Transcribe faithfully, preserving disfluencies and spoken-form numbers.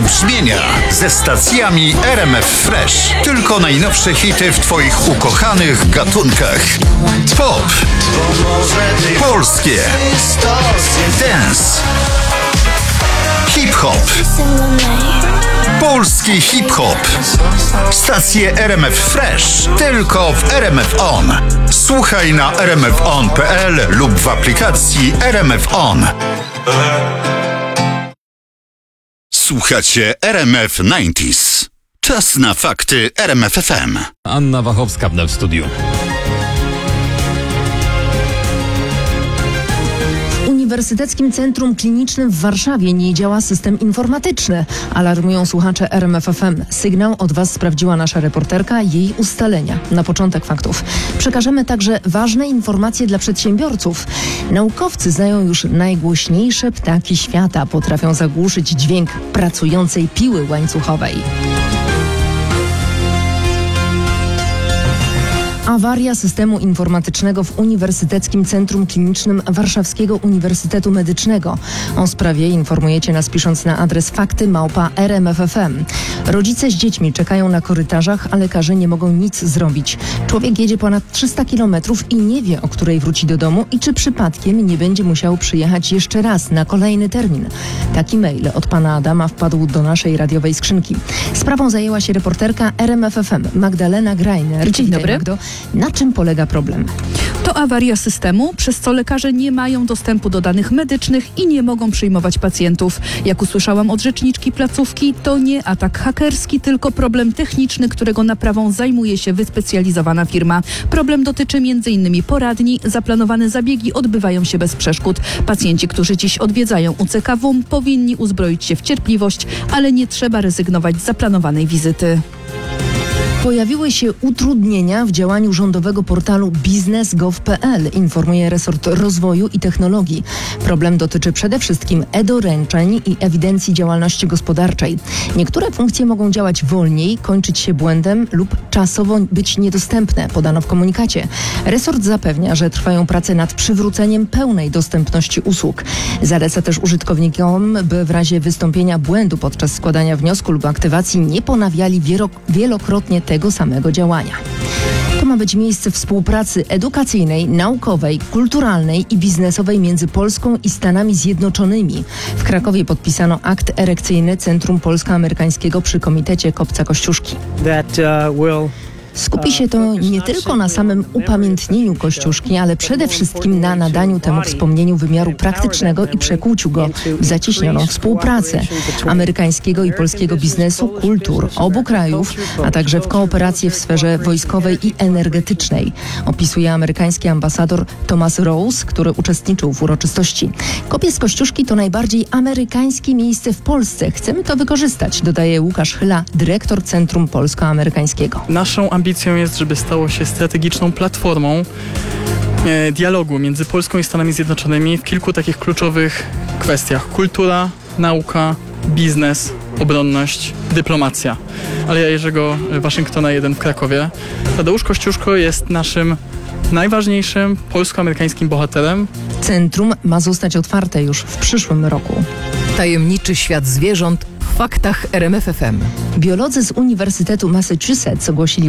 brzmienia ze stacjami R M F Fresh. Tylko najnowsze hity w Twoich ukochanych gatunkach. Pop, polskie, dance, hip-hop, polski hip-hop. Stacje R M F Fresh tylko w R M F On. Słuchaj na r m f on kropka p l lub w aplikacji R M F On. Słuchacie R M F dziewięćdziesiąt. Czas na fakty R M F F M. Anna Wachowska w studiu. W Uniwersyteckim Centrum Klinicznym w Warszawie nie działa system informatyczny. Alarmują słuchacze R M F F M. Sygnał od Was sprawdziła nasza reporterka, jej ustalenia. Na początek faktów przekażemy także ważne informacje dla przedsiębiorców. Naukowcy znają już najgłośniejsze ptaki świata. Potrafią zagłuszyć dźwięk pracującej piły łańcuchowej. Awaria systemu informatycznego w Uniwersyteckim Centrum Klinicznym Warszawskiego Uniwersytetu Medycznego. O sprawie informujecie nas pisząc na adres fakty małpa r m f f m. Rodzice z dziećmi czekają na korytarzach, a lekarze nie mogą nic zrobić. Człowiek jedzie ponad trzysta kilometrów i nie wie, o której wróci do domu i czy przypadkiem nie będzie musiał przyjechać jeszcze raz na kolejny termin. Taki mail od pana Adama wpadł do naszej radiowej skrzynki. Sprawą zajęła się reporterka R M F F M Magdalena Greiner. Dzień dobry. Magdo. Na czym polega problem? To awaria systemu, przez co lekarze nie mają dostępu do danych medycznych i nie mogą przyjmować pacjentów. Jak usłyszałam od rzeczniczki placówki, to nie atak hakerski, tylko problem techniczny, którego naprawą zajmuje się wyspecjalizowana firma. Problem dotyczy między innymi poradni. Zaplanowane zabiegi odbywają się bez przeszkód. Pacjenci, którzy dziś odwiedzają U C K W, powinni uzbroić się w cierpliwość, ale nie trzeba rezygnować z zaplanowanej wizyty. Pojawiły się utrudnienia w działaniu rządowego portalu biznes kropka gov kropka p l, informuje resort rozwoju i technologii. Problem dotyczy przede wszystkim e-doręczeń i ewidencji działalności gospodarczej. Niektóre funkcje mogą działać wolniej, kończyć się błędem lub czasowo być niedostępne, podano w komunikacie. Resort zapewnia, że trwają prace nad przywróceniem pełnej dostępności usług. Zaleca też użytkownikom, by w razie wystąpienia błędu podczas składania wniosku lub aktywacji nie ponawiali wielokrotnie tego samego działania. To ma być miejsce współpracy edukacyjnej, naukowej, kulturalnej i biznesowej między Polską i Stanami Zjednoczonymi. W Krakowie podpisano akt erekcyjny Centrum Polsko-Amerykańskiego przy Komitecie Kopca-Kościuszki. That, uh, will... Skupi się to nie tylko na samym upamiętnieniu Kościuszki, ale przede wszystkim na nadaniu temu wspomnieniu wymiaru praktycznego i przekuciu go w zacieśnioną współpracę amerykańskiego i polskiego biznesu, kultur obu krajów, a także w kooperację w sferze wojskowej i energetycznej, opisuje amerykański ambasador Thomas Rose, który uczestniczył w uroczystości. Kopiec Kościuszki to najbardziej amerykańskie miejsce w Polsce. Chcemy to wykorzystać, dodaje Łukasz Chyla, dyrektor Centrum Polsko-Amerykańskiego. Naszą ambicją jest, żeby stało się strategiczną platformą e, dialogu między Polską i Stanami Zjednoczonymi w kilku takich kluczowych kwestiach. Kultura, nauka, biznes, obronność, dyplomacja. Aleja Jerzego Waszyngtona jeden w Krakowie. Tadeusz Kościuszko jest naszym najważniejszym polsko-amerykańskim bohaterem. Centrum ma zostać otwarte już w przyszłym roku. Tajemniczy świat zwierząt w faktach R M F F M. Biolodzy z Uniwersytetu Massachusetts ogłosili